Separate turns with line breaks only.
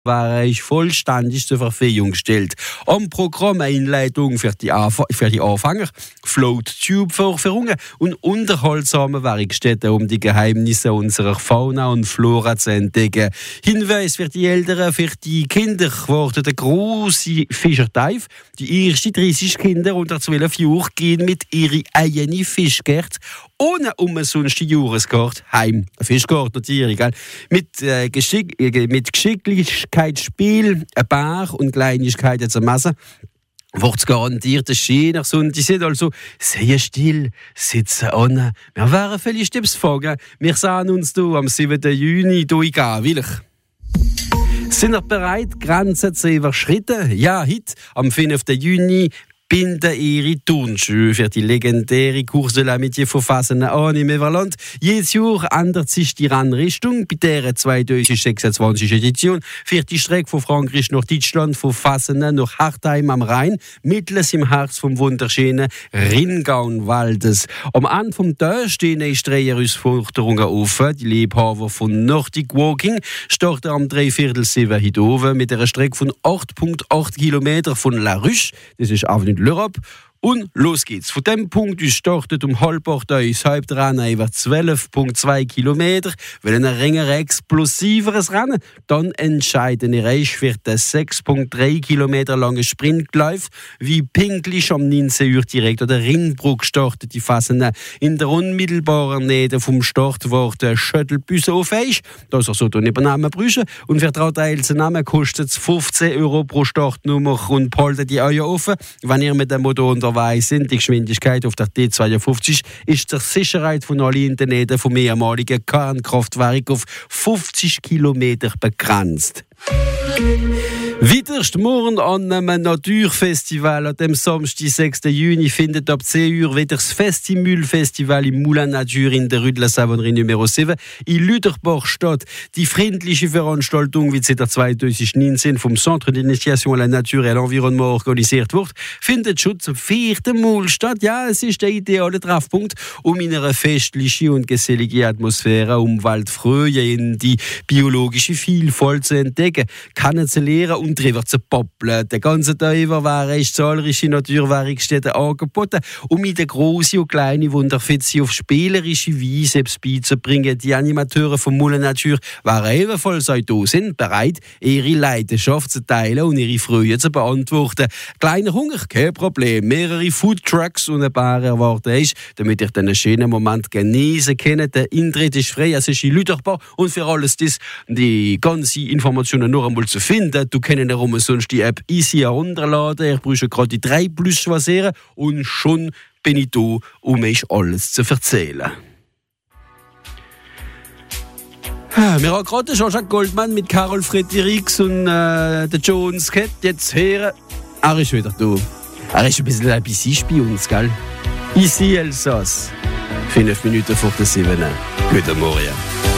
war ich vollständig zur Verfügung gestellt. Am Programm eine Einleitung für die Anfänger, Float-Tube-Vorführungen und unterhaltsame Werkstätten, um die Geheimnisse unserer Fauna und Flora zu entdecken. Hinweis für die Eltern, für die Kinder wurde der große Fischerteif. Die ersten 30 Kinder unter 12 Jahren gehen mit ihren eigenen Fischgärten ohne umsonst die Jahreskarte heim. Ein Fischgart natürlich, gell? Mit Geschicklichkeitsspiel, ein Bär und Kleinigkeiten zu messen, wird garantiert ein schöner Sonntag. Die sind also sehr still, sitzen an. Wir werden viele Tipps fragen. Wir sehen uns hier am 7. Juni hier in Gawilch. Sind ihr bereit, Grenzen zu überschreiten? Ja, heute, am 5. Juni, binden ihre Turnschuhe für die legendäre Course de l'Amitié von Fasnacht an im Everland. Jedes Jahr ändert sich die Rennrichtung. Bei der 2026 Edition führt die Strecke von Frankreich nach Deutschland, von Fasnacht nach Hartheim am Rhein, mittels im Herz vom wunderschönen Rhingaunwaldes. Am Ende vom Tag stehen die Herausforderungen offen. Die Liebhaber von Nordic Walking starten am 6:45 heute oben mit einer Strecke von 8,8 Kilometer von La Ruche. Das ist Avenue l'Europe. Und los geht's. Von dem Punkt aus startet um 8:30 das Hauptrennen über 12,2 Kilometer. Weil ein länger explosiveres Rennen, dann entscheiden ihr für den 6,3 Kilometer langen Sprintlauf. Wie pünktlich am 19 Uhr direkt an der Ringbruck startet die Fasnacht. In der unmittelbaren Nähe vom Start wird der Shuttlebus aufhängig. Das ist also der Nebennamen Brüche. Und für die teilzunehmen kostet es 15 € pro Startnummer und behaltet die Eier offen, wenn ihr mit dem Motor unterwegs sind. Die Geschwindigkeit auf der D52 ist zur Sicherheit von allen Interneten vom ehemaligen Kernkraftwerk auf 50 Kilometer begrenzt. Weiterst morgen an einem Naturfestival. An dem Samstag, 6. Juni, findet ab 10 Uhr wieder das Festimul-Festival im Moulin Nature in der Rue de la Savonnerie Nummer 7 in Lüderbach statt. Die freundliche Veranstaltung, wie seit 2019 vom Centre d'Initiation à la Nature et à l'Environnement organisiert wird, findet schon zum 4. Mal statt. Ja, es ist der ideale Treffpunkt, um in einer festlichen und geselligen Atmosphäre umweltfreie in die biologische Vielfalt zu entdecken, kennenzulernen und drüber zu poppeln. Den ganzen Tag über waren zahlreiche Naturwerkstätten angeboten, um in der grossen und kleinen Wunderfitze auf spielerische Weise etwas beizubringen. Die Animateure vom Moulin Nature waren ebenfalls auch da, sind bereit, ihre Leidenschaft zu teilen und ihre Freude zu beantworten. Kleiner Hunger, kein Problem. Mehrere Foodtrucks und ein paar erwarten euch, damit ihr diesen schönen Moment genießen könnt. Der Eintritt ist frei, es ist in Lüderbach und für alles das, die ganzen Informationen noch einmal zu finden. Du kennst darum sonst die App easy herunterladen. Ich brauche gerade die 3+ schwasieren und schon bin ich da, um euch alles zu erzählen. Wir haben gerade Jean-Jacques Goldman mit Carol Fredericks und der Jones gehabt. Jetzt hören, er ist wieder da. Er ist ein bisschen bei uns, gell? Ici Elsass. 5 Minuten vor der 7. Guten Morgen.